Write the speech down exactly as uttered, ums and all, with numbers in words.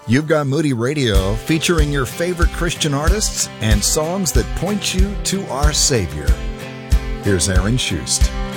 You've got Moody Radio, featuring your favorite Christian artists and songs that point you to our Savior. Here's Aaron Schust.